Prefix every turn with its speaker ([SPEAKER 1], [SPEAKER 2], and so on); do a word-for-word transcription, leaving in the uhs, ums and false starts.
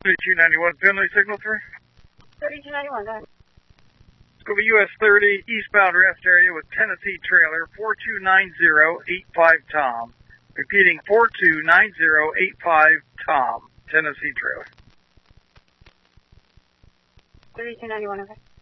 [SPEAKER 1] thirty-two ninety-one, Finley, signal three.
[SPEAKER 2] thirty-two ninety-one, go ahead.
[SPEAKER 1] It's going to be U S thirty, eastbound rest area with Tennessee trailer, four two nine zero eight five Tom. Repeating, four two nine zero eight five Tom, Tennessee trailer.
[SPEAKER 2] thirty-two ninety-one, okay.